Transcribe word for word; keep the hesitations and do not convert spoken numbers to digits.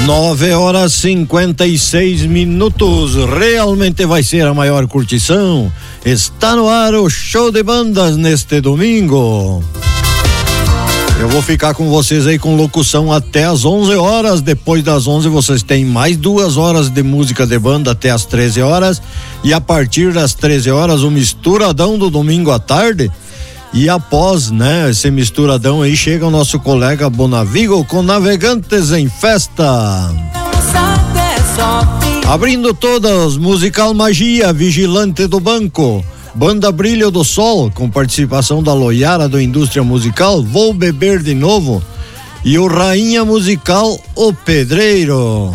Nove horas cinquenta e seis minutos. Realmente vai ser a maior curtição. Está no ar o show de bandas neste domingo. Eu vou ficar com vocês aí com locução até as onze horas. Depois das onze vocês têm mais duas horas de música de banda até as treze horas. E a partir das treze horas o misturadão do domingo à tarde. E após, né, esse misturadão aí, chega o nosso colega Bonavigo com Navegantes em Festa. Abrindo todas, Musical Magia, Vigilante do Banco, Banda Brilho do Sol, com participação da Loiara do Indústria Musical, Vou Beber de Novo, e o Rainha Musical, O Pedreiro.